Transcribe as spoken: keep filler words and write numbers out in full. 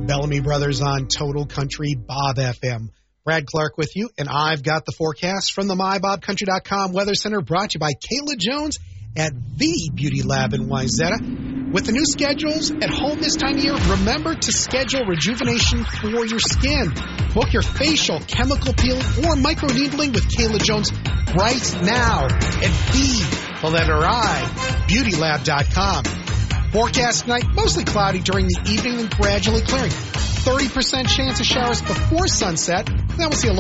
Bellamy Brothers on Total Country Bob F M. Brad Clark with you, and I've got the forecast from the my bob country dot com Weather Center, brought to you by Kayla Jones at the Beauty Lab in Wayzata. With the new schedules at home this time of year, remember to schedule rejuvenation for your skin. Book your facial, chemical peel, or microneedling with Kayla Jones right now at the, the letter I, beauty lab dot com. Forecast tonight, mostly cloudy during the evening and gradually clearing. thirty percent chance of showers before sunset. Then we'll see a low